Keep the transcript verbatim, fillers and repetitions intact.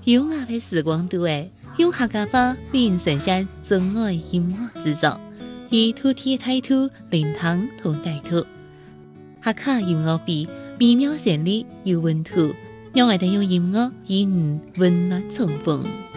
优雅的时光度诶，用客家话为因呈现真爱音乐制作，以土地态度灵堂同带土。客家音乐比美妙旋律有温度，让我哋用音乐与你温暖重逢。